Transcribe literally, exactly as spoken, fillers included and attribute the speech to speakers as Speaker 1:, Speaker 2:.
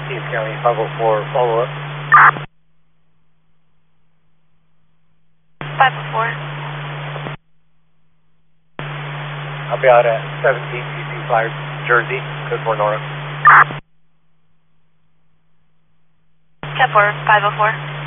Speaker 1: Steve County five oh four, follow up.
Speaker 2: five oh four.
Speaker 1: I'll be out at seventeen T C five, Jersey, code four Nora.
Speaker 2: Cap four, five oh four.